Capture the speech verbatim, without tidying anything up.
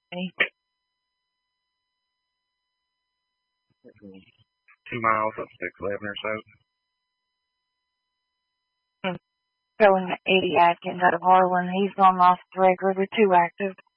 Two miles up six eleven or so. And showing Eddie Atkins out of Harlan. He's gone off the record with two active.